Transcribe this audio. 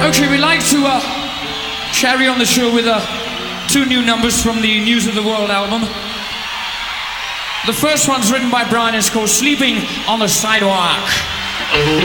Okay, we'd like to carry on the show with two new numbers from the News of the World album. The first one's written by Brian. It's called Sleeping on the Sidewalk.